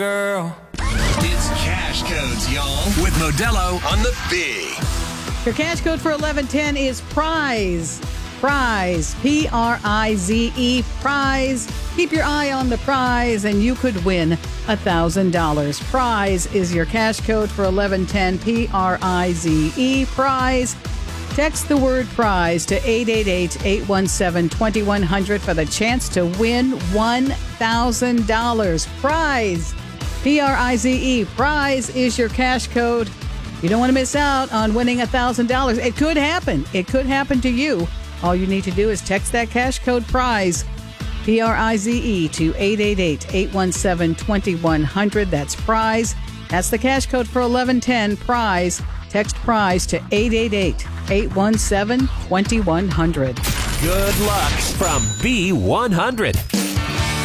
Girl. It's Cash Codes, y'all, with Modelo on the Big. Your cash code for 1110 is PRIZE. PRIZE. P-R-I-Z-E. PRIZE. Keep your eye on the prize and you could win $1,000. PRIZE is your cash code for 1110. P-R-I-Z-E. PRIZE. Text the word PRIZE to 888-817-2100 for the chance to win $1,000. PRIZE. P-R-I-Z-E. PRIZE is your cash code. You don't want to miss out on winning $1,000. It could happen. It could happen to you. All you need to do is text that cash code PRIZE, P-R-I-Z-E, to 888-817-2100. That's PRIZE. That's the cash code for 1110, PRIZE. Text PRIZE to 888-817-2100. Good luck from B100.